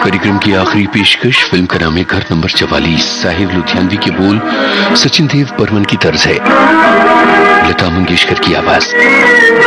कार्यक्रम की आखिरी पेशकश फिल्म का नाम है घर नंबर 44। साहिब लुधियानवी के बोल, सचिन देव बर्मन की तर्ज है, लता मंगेशकर की आवाज।